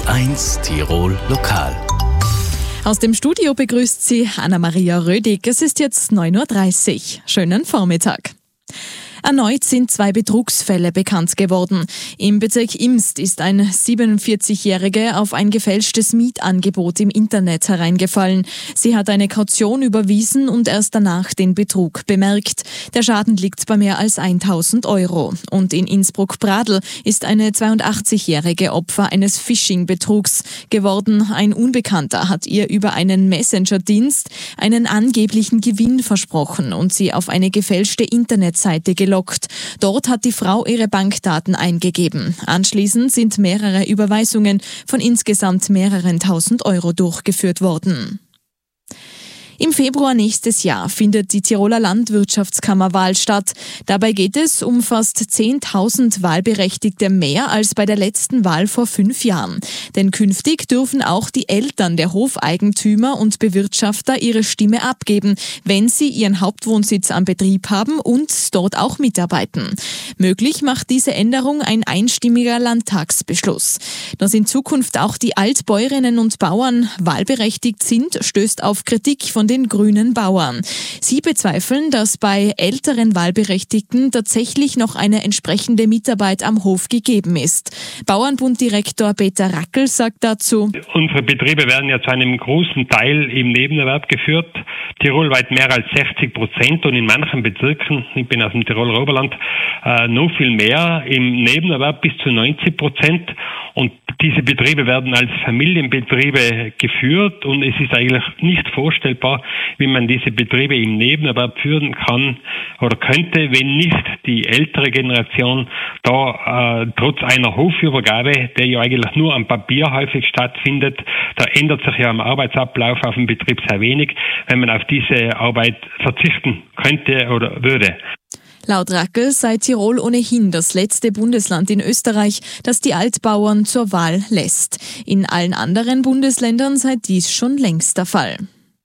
U1 Tirol Lokal. Aus dem Studio begrüßt Sie Anna-Maria Rödig. Es ist jetzt 9.30 Uhr. Schönen Vormittag. Erneut sind 2 Betrugsfälle bekannt geworden. Im Bezirk Imst ist ein 47-Jähriger auf ein gefälschtes Mietangebot im Internet hereingefallen. Sie hat eine Kaution überwiesen und erst danach den Betrug bemerkt. Der Schaden liegt bei mehr als 1.000 Euro. Und in Innsbruck-Pradl ist eine 82-jährige Opfer eines Phishing-Betrugs geworden. Ein Unbekannter hat ihr über einen Messenger-Dienst einen angeblichen Gewinn versprochen und sie auf eine gefälschte Internetseite gelockt. Dort hat die Frau ihre Bankdaten eingegeben. Anschließend sind mehrere Überweisungen von insgesamt mehreren tausend Euro durchgeführt worden. Im Februar nächstes Jahr findet die Tiroler Landwirtschaftskammerwahl statt. Dabei geht es um fast 10.000 Wahlberechtigte mehr als bei der letzten Wahl vor 5 Jahren. Denn künftig dürfen auch die Eltern der Hofeigentümer und Bewirtschafter ihre Stimme abgeben, wenn sie ihren Hauptwohnsitz am Betrieb haben und dort auch mitarbeiten. Möglich macht diese Änderung ein einstimmiger Landtagsbeschluss. Dass in Zukunft auch die Altbäuerinnen und Bauern wahlberechtigt sind, stößt auf Kritik von den grünen Bauern. Sie bezweifeln, dass bei älteren Wahlberechtigten tatsächlich noch eine entsprechende Mitarbeit am Hof gegeben ist. Bauernbunddirektor Peter Rackel sagt dazu: Unsere Betriebe werden ja zu einem großen Teil im Nebenerwerb geführt. Tirolweit mehr als 60% und in manchen Bezirken, ich bin aus dem Tiroler Oberland, noch viel mehr im Nebenerwerb, bis zu 90%. Und diese Betriebe werden als Familienbetriebe geführt und es ist eigentlich nicht vorstellbar, wie man diese Betriebe im Nebenerwerb führen kann oder könnte, wenn nicht die ältere Generation da trotz einer Hofübergabe, der ja eigentlich nur am Papier häufig stattfindet, da ändert sich ja am Arbeitsablauf auf dem Betrieb sehr wenig, wenn man auf diese Arbeit verzichten könnte oder würde. Laut Rackel sei Tirol ohnehin das letzte Bundesland in Österreich, das die Altbauern zur Wahl lässt. In allen anderen Bundesländern sei dies schon längst der Fall.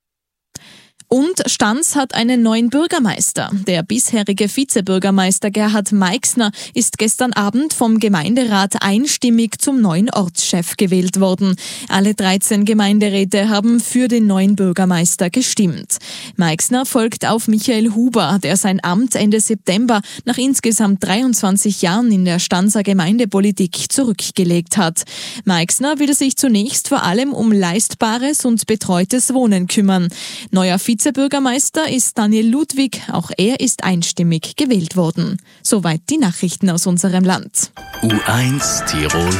Und Stans hat einen neuen Bürgermeister. Der bisherige Vizebürgermeister Gerhard Meixner ist gestern Abend vom Gemeinderat einstimmig zum neuen Ortschef gewählt worden. Alle 13 Gemeinderäte haben für den neuen Bürgermeister gestimmt. Meixner folgt auf Michael Huber, der sein Amt Ende September nach insgesamt 23 Jahren in der Stanser Gemeindepolitik zurückgelegt hat. Meixner will sich zunächst vor allem um leistbares und betreutes Wohnen kümmern. Neuer Vizebürgermeister ist Daniel Ludwig, auch er ist einstimmig gewählt worden. Soweit die Nachrichten aus unserem Land. U1 Tirol